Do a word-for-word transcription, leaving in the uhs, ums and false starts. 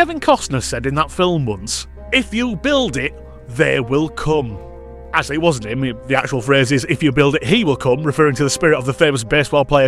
Kevin Costner said in that film once, if you build it, they will come. Actually, it wasn't him. The actual phrase is, if you build it, he will come, referring to the spirit of the famous baseball player